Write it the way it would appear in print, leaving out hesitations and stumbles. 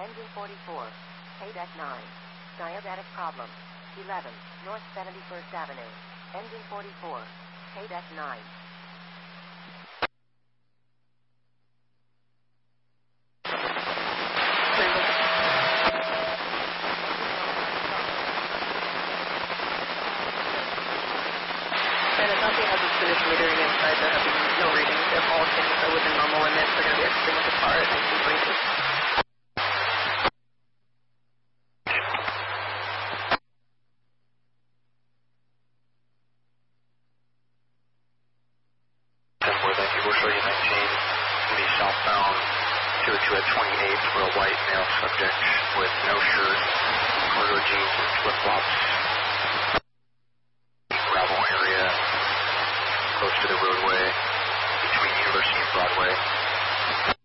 Engine 44. Deck 9. Diabetic problem. 11. North 71st Avenue. Engine 44. Deck 9. Metering inside, they're having no readings. If all things are within normal limits, they're going to be exiting with the car at 19.2. We'll show you 19, be southbound 202 at 28 for a white male subject with no shirt, cargo jeans, and flip-flops.